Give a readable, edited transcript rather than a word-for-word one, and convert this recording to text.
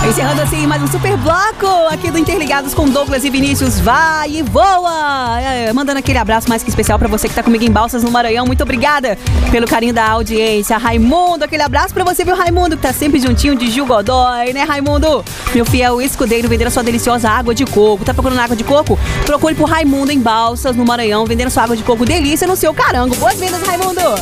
Encerrando assim mais um super bloco aqui do Interligados com Douglas e Vinícius. Vai e voa! Mandando aquele abraço mais que especial pra você que tá comigo em Balsas, no Maranhão. Muito obrigada pelo carinho da audiência. Raimundo, aquele abraço pra você, viu, Raimundo, que tá sempre juntinho de Gil Godoy, né, Raimundo? Meu fiel escudeiro, vendendo a sua deliciosa água de coco. Tá procurando água de coco? Procure por Raimundo em Balsas, no Maranhão, vendendo sua água de coco delícia no seu carango. Boas vendas, Raimundo!